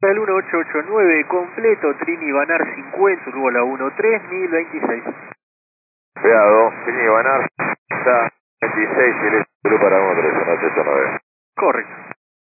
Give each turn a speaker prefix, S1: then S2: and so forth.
S1: El 1889 completo, Trini Banar 50, Uruguay 13.026.
S2: Veado, Trini Banar, está 26, y el para 1389.
S1: Correcto.